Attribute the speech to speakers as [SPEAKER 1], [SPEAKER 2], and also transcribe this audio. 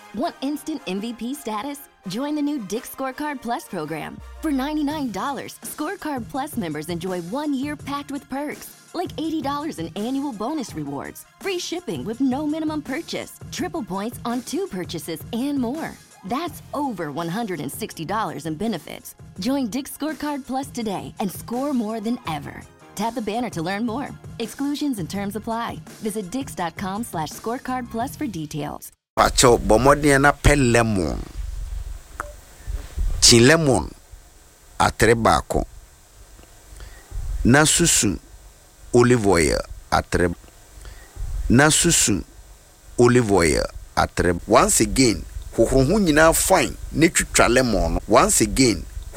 [SPEAKER 1] Want instant MVP status? Join the new Dick's Scorecard Plus program. For $99, Scorecard Plus members enjoy 1 year packed with perks, like $80 in annual bonus rewards, free shipping with no minimum purchase, triple points on 2 purchases, and more. That's over $160 in benefits. Join Dick's Scorecard Plus today and score more than ever. Tap the banner to learn more. Exclusions and terms apply. Visit dix.com/scorecard plus for details.
[SPEAKER 2] Pacho bomodiana pel lemon. Chin lemon atrebako. Nasusu olive oil atreb. Nasusu olive oil atreb. Once again, ho nyina fine ne twitwa lemon. Once again,